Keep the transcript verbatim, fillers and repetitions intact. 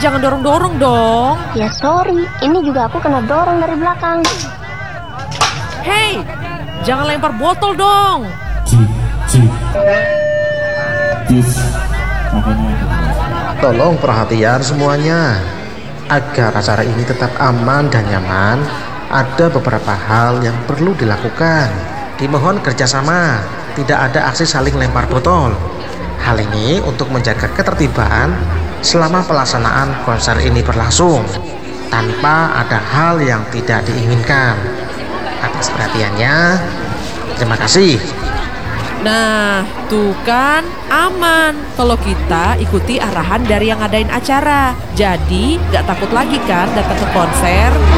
jangan dorong-dorong dong. Ya sorry, ini juga aku kena dorong dari belakang. Hei, jangan lempar botol dong. Cik, cik. Yes. Makanya itu. Tolong perhatian semuanya. Agar acara ini tetap aman dan nyaman, ada beberapa hal yang perlu dilakukan. Dimohon kerjasama, tidak ada aksi saling lempar botol. Hal ini untuk menjaga ketertiban selama pelaksanaan konser ini berlangsung, tanpa ada hal yang tidak diinginkan. Atas perhatiannya, terima kasih. Nah, tuh kan aman kalau kita ikuti arahan dari yang ngadain acara. Jadi, gak takut lagi kan datang ke konser.